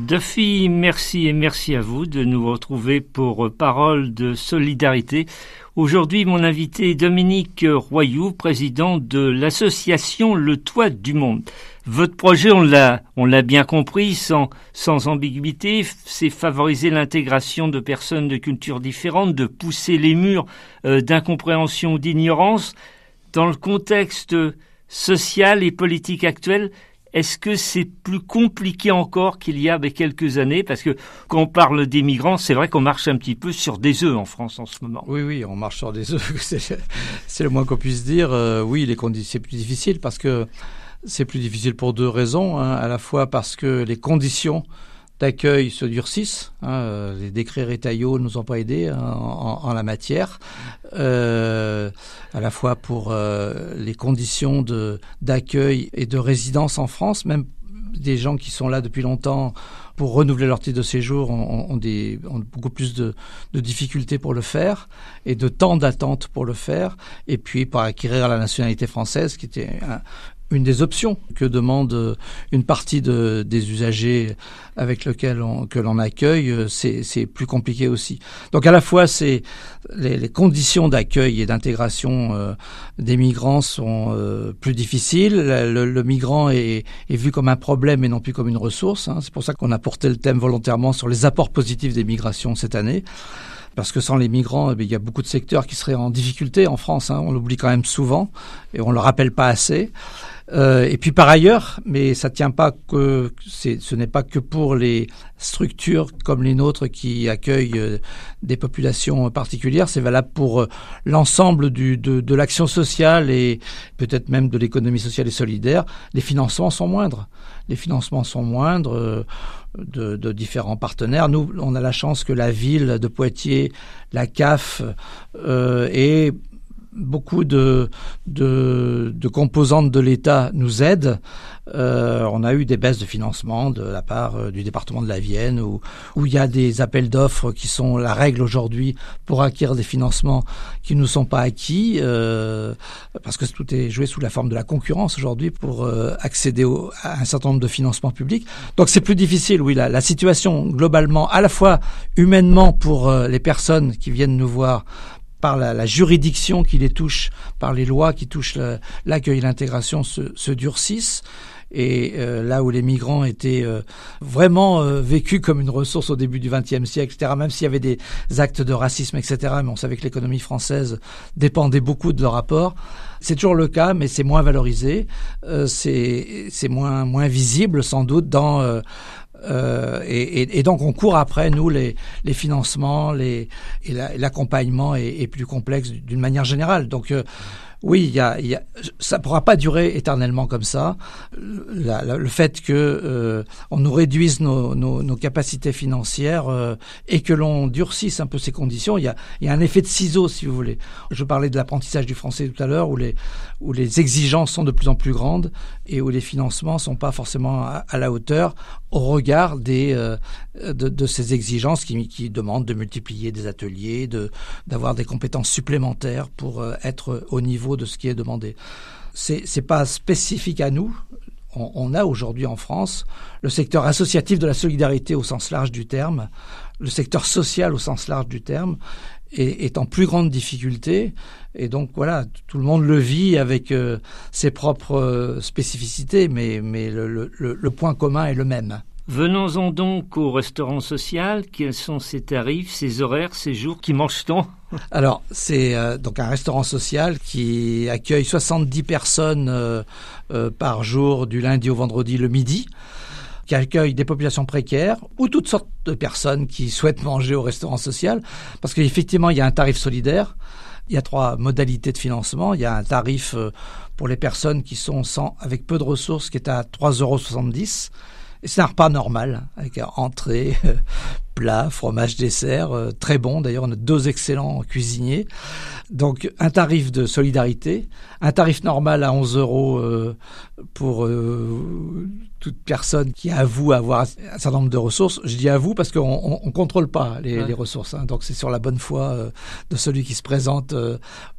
Duffy, merci et merci à vous de nous retrouver pour Parole de solidarité. Aujourd'hui, mon invité est Dominique Royoux, président de l'association Le Toit du Monde. Votre projet, on l'a bien compris, sans ambiguïté, c'est favoriser l'intégration de personnes de cultures différentes, de pousser les murs d'incompréhension ou d'ignorance. Dans le contexte social et politique actuel, est-ce que c'est plus compliqué encore qu'il y a quelques années? Parce que quand on parle des migrants, c'est vrai qu'on marche un petit peu sur des œufs en France en ce moment. Oui, on marche sur des œufs. C'est le moins qu'on puisse dire. Oui, c'est plus difficile parce que c'est plus difficile pour deux raisons. À la fois parce que les conditions d'accueil se durcissent. Les décrets Retailleau ne nous ont pas aidés en la matière. À la fois pour les conditions d'accueil et de résidence en France, même des gens qui sont là depuis longtemps pour renouveler leur titre de séjour ont beaucoup plus de difficultés pour le faire et de temps d'attente pour le faire. Et puis par acquérir la nationalité française, qui était une des options que demande une partie des usagers avec lesquels que l'on accueille, c'est plus compliqué aussi. Donc à la fois, c'est les conditions d'accueil et d'intégration des migrants sont plus difficiles. Le migrant est vu comme un problème et non plus comme une ressource. C'est pour ça qu'on a porté le thème volontairement sur les apports positifs des migrations cette année. Parce que sans les migrants, il y a beaucoup de secteurs qui seraient en difficulté en France. On l'oublie quand même souvent et on le rappelle pas assez. Et puis par ailleurs, mais ça tient pas que ce n'est pas que pour les structures comme les nôtres qui accueillent des populations particulières, c'est valable pour l'ensemble de l'action sociale et peut-être même de l'économie sociale et solidaire. Les financements sont moindres. De différents partenaires. Nous, on a la chance que la ville de Poitiers, la CAF et beaucoup de composantes de l'État nous aident. On a eu des baisses de financement de la part du département de la Vienne où il y a des appels d'offres qui sont la règle aujourd'hui pour acquérir des financements qui ne nous sont pas acquis parce que tout est joué sous la forme de la concurrence aujourd'hui pour accéder à un certain nombre de financements publics. Donc c'est plus difficile, oui, la situation globalement, à la fois humainement pour les personnes qui viennent nous voir, par la juridiction qui les touche, par les lois qui touchent l'accueil et l'intégration se durcissent. Et là où les migrants étaient vraiment vécus comme une ressource au début du XXe siècle, etc., même s'il y avait des actes de racisme, etc., mais on savait que l'économie française dépendait beaucoup de leur apport. C'est toujours le cas, mais c'est moins valorisé, c'est moins visible sans doute dans... Et donc on court après, nous, les financements, et l'accompagnement est plus complexe d'une manière générale. Donc oui, ça pourra pas durer éternellement comme ça. Le fait que on nous réduise nos capacités financières et que l'on durcisse un peu ces conditions, il y a un effet de ciseau, si vous voulez. Je parlais de l'apprentissage du français tout à l'heure, où les exigences sont de plus en plus grandes et où les financements sont pas forcément à la hauteur au regard de ces exigences qui demandent de multiplier des ateliers, d'avoir des compétences supplémentaires pour être au niveau de ce qui est demandé. C'est pas spécifique à nous. On a aujourd'hui en France le secteur associatif de la solidarité au sens large du terme, le secteur social au sens large du terme, est en plus grande difficulté. Et donc voilà, tout le monde le vit avec ses propres spécificités, mais le point commun est le même. Venons-en donc au restaurant social. Quels sont ses tarifs, ses horaires, ses jours? Qui mange-t-on? Alors, c'est donc un restaurant social qui accueille 70 personnes par jour du lundi au vendredi le midi, qui accueille des populations précaires ou toutes sortes de personnes qui souhaitent manger au restaurant social, parce qu'effectivement, il y a un tarif solidaire. Il y a 3 modalités de financement. Il y a un tarif pour les personnes qui sont avec peu de ressources qui est à 3,70 €. Et c'est un repas normal, avec entrée, plat, fromage, dessert, très bon. D'ailleurs, on a 2 excellents cuisiniers. Donc, un tarif de solidarité, un tarif normal à 11 € pour toute personne qui avoue avoir un certain nombre de ressources. Je dis avoue parce qu'on contrôle pas les ressources. Donc, c'est sur la bonne foi de celui qui se présente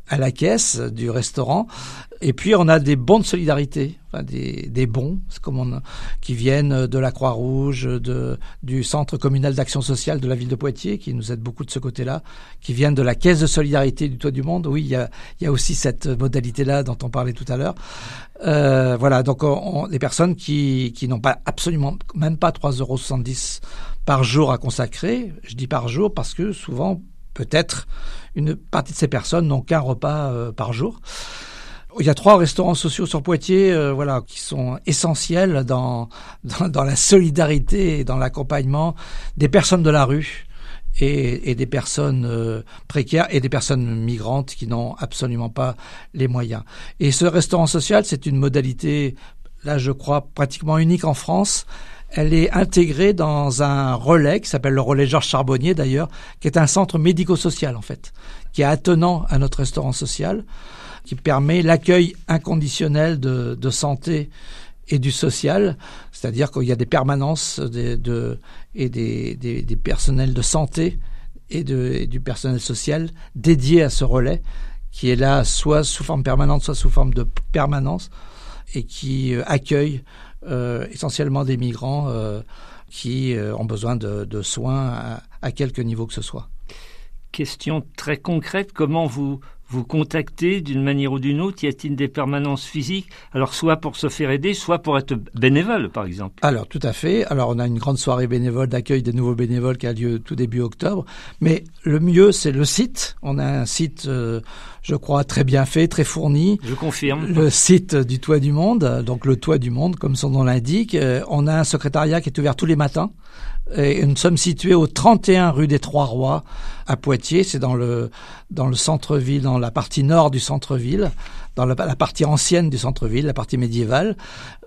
à la caisse du restaurant. Et puis on a des bons de solidarité, enfin des bons qui viennent de la Croix-Rouge, du Centre communal d'action sociale de la ville de Poitiers, qui nous aide beaucoup de ce côté-là, qui viennent de la caisse de solidarité du Toit du Monde. Oui, il y a aussi cette modalité-là dont on parlait tout à l'heure. Voilà, donc des personnes qui n'ont pas absolument même pas 3,70 € par jour à consacrer. Je dis par jour parce que souvent, peut-être, une partie de ces personnes n'ont qu'un repas par jour. Il y a 3 restaurants sociaux sur Poitiers, qui sont essentiels dans la solidarité et dans l'accompagnement des personnes de la rue et des personnes précaires et des personnes migrantes qui n'ont absolument pas les moyens. Et ce restaurant social, c'est une modalité, là je crois, pratiquement unique en France. Elle est intégrée dans un relais qui s'appelle le relais Georges Charbonnier d'ailleurs, qui est un centre médico-social en fait, qui est attenant à notre restaurant social, qui permet l'accueil inconditionnel de santé et du social, c'est-à-dire qu'il y a des permanences et des personnels de santé et du personnel social dédiés à ce relais, qui est là soit sous forme permanente, soit sous forme de permanence, et qui accueille essentiellement des migrants qui ont besoin de soins à quelque niveau que ce soit. Question très concrète, comment vous contactez d'une manière ou d'une autre? Y a-t-il des permanences physiques? Alors soit pour se faire aider, soit pour être bénévole, par exemple. Alors tout à fait. Alors on a une grande soirée bénévole d'accueil des nouveaux bénévoles qui a lieu tout début octobre. Mais le mieux, c'est le site. On a un site, je crois, très bien fait, très fourni. Je confirme. Le site du Toit du Monde, donc le Toit du Monde, comme son nom l'indique. On a un secrétariat qui est ouvert tous les matins. Et nous sommes situés au 31 rue des Trois-Rois à Poitiers. C'est dans le centre-ville, dans la partie nord du centre-ville, dans la partie ancienne du centre-ville, la partie médiévale.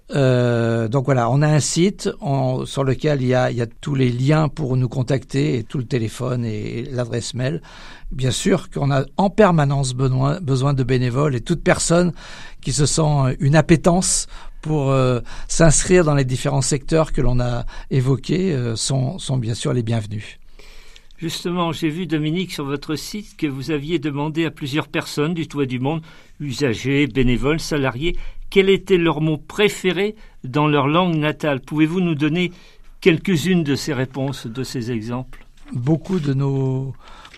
Donc voilà, on a un site sur lequel il y a tous les liens pour nous contacter, et tout le téléphone et l'adresse mail. Bien sûr qu'on a en permanence besoin de bénévoles, et toute personne qui se sent une appétence pour s'inscrire dans les différents secteurs que l'on a évoqués sont bien sûr les bienvenus. Justement, j'ai vu, Dominique, sur votre site que vous aviez demandé à plusieurs personnes du Toit du Monde, usagers, bénévoles, salariés, quel était leur mot préféré dans leur langue natale. Pouvez-vous nous donner quelques-unes de ces réponses, de ces exemples? Beaucoup de nos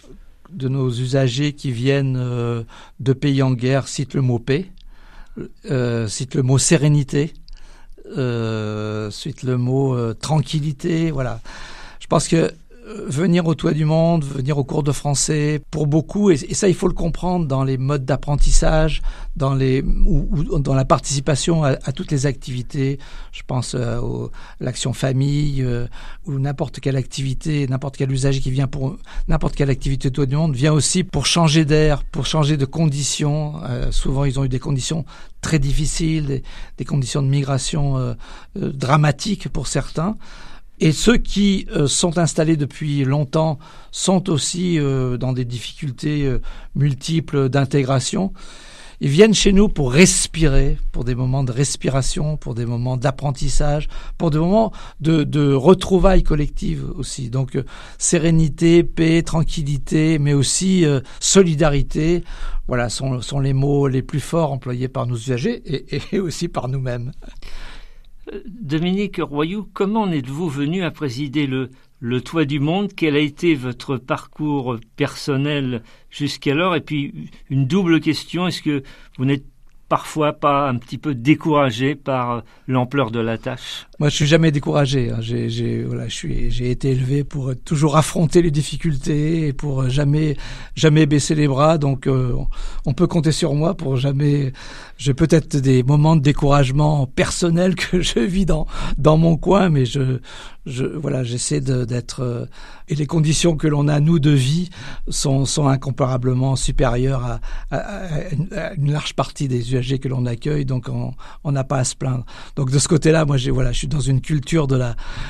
usagers qui viennent de pays en guerre citent le mot paix, citent le mot sérénité, citent le mot tranquillité. Voilà. Je pense que venir au Toit du Monde, venir aux cours de français, pour beaucoup, et ça il faut le comprendre dans les modes d'apprentissage, dans la participation à toutes les activités, je pense à l'action famille, ou n'importe quelle activité, n'importe quel usager qui vient pour n'importe quelle activité Toit du Monde, vient aussi pour changer d'air, pour changer de conditions. Souvent ils ont eu des conditions très difficiles, des conditions de migration dramatiques pour certains. Et ceux qui sont installés depuis longtemps sont aussi dans des difficultés multiples d'intégration. Ils viennent chez nous pour respirer, pour des moments de respiration, pour des moments d'apprentissage, pour des moments de retrouvailles collectives aussi. Donc sérénité, paix, tranquillité, mais aussi solidarité. Voilà, sont les mots les plus forts employés par nos usagers et aussi par nous-mêmes. Dominique Royoux, comment en êtes-vous venu à présider le Toit du Monde? Quel a été votre parcours personnel jusqu'alors? Et puis, une double question, est-ce que vous n'êtes parfois pas un petit peu découragé par l'ampleur de la tâche? Moi, je suis jamais découragé. J'ai été élevé pour toujours affronter les difficultés et pour jamais baisser les bras. Donc, on peut compter sur moi pour jamais. J'ai peut-être des moments de découragement personnel que je vis dans mon coin, mais j'essaie d'être. Et les conditions que l'on a nous de vie sont incomparablement supérieures à une large partie des usagers que l'on accueille. Donc, on n'a pas à se plaindre. Donc, de ce côté-là, moi, je suis dans une culture de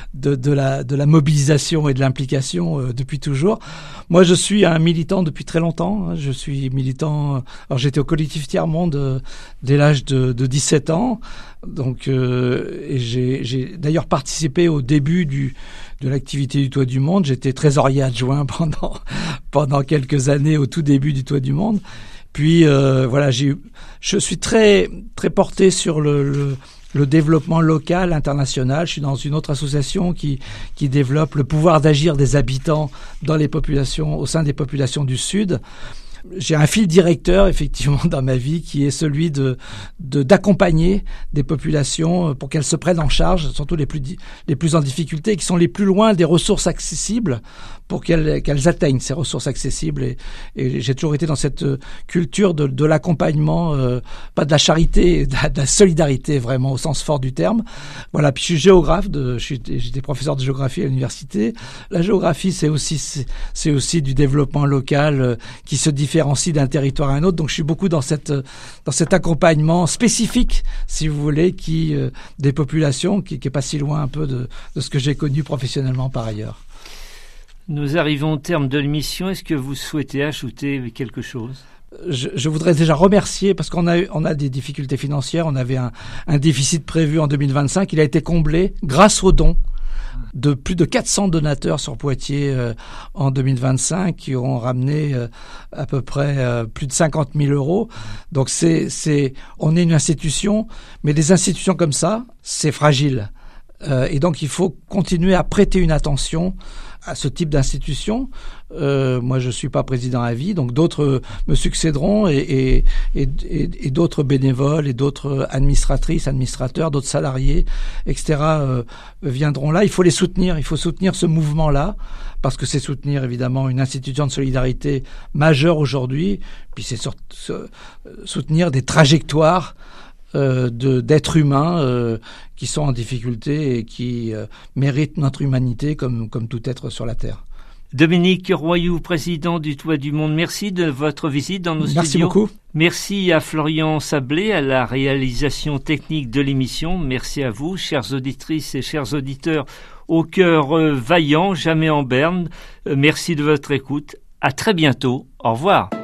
la mobilisation et de l'implication depuis toujours. Moi, je suis un militant depuis très longtemps. Je suis militant. Alors, j'étais au collectif Tiers-Monde dès l'âge de 17 ans. Donc, et j'ai d'ailleurs participé au début de l'activité du Toit du Monde. J'étais trésorier adjoint pendant quelques années au tout début du Toit du Monde. Puis voilà, je suis très très porté sur le développement local, international. Je suis dans une autre association qui développe le pouvoir d'agir des habitants dans les populations, au sein des populations du Sud. J'ai un fil directeur, effectivement, dans ma vie, qui est celui d'accompagner des populations pour qu'elles se prennent en charge, surtout les plus en difficulté, qui sont les plus loin des ressources accessibles, pour qu'elles atteignent ces ressources accessibles. Et j'ai toujours été dans cette culture de l'accompagnement, pas de la charité, de la solidarité, vraiment, au sens fort du terme. Voilà. Puis je suis géographe, j'étais professeur de géographie à l'université. La géographie, c'est aussi du développement local qui se différencie d'un territoire à un autre. Donc je suis beaucoup dans cet accompagnement spécifique, si vous voulez, des populations, qui est pas si loin un peu de ce que j'ai connu professionnellement par ailleurs. Nous arrivons au terme de l'émission. Est-ce que vous souhaitez ajouter quelque chose ? Je voudrais déjà remercier, parce qu'on a des difficultés financières. On avait un déficit prévu en 2025. Il a été comblé grâce aux dons de plus de 400 donateurs sur Poitiers en 2025, qui ont ramené à peu près plus de 50 000 euros. Donc on est une institution, mais des institutions comme ça, c'est fragile. Et donc il faut continuer à prêter une attention à ce type d'institution. Moi, je suis pas président à vie, donc d'autres me succéderont et d'autres bénévoles et d'autres administratrices, administrateurs, d'autres salariés, etc. Viendront là. Il faut les soutenir. Il faut soutenir ce mouvement-là, parce que c'est soutenir évidemment une institution de solidarité majeure aujourd'hui. Puis c'est soutenir des trajectoires d'êtres humains qui sont en difficulté et qui méritent notre humanité comme tout être sur la Terre. Dominique Royoux, président du Toit du Monde, merci de votre visite dans nos studios. Merci beaucoup. Merci à Florian Sablé à la réalisation technique de l'émission. Merci à vous, chères auditrices et chers auditeurs, au cœur vaillant, jamais en berne. Merci de votre écoute. À très bientôt. Au revoir.